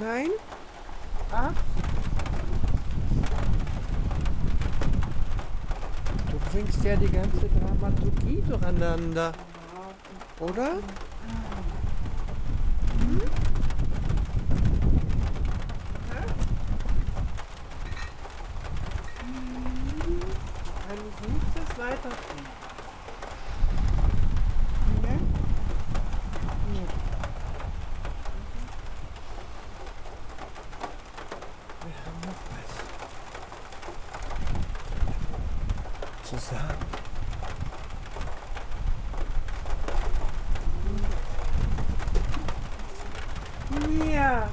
Nein? 8. Du bringst ja die ganze Dramaturgie durcheinander. Oder? Hm? Ein gutes Weiterziehen. Ne? Ne. Wir haben noch was zu sagen. Ja.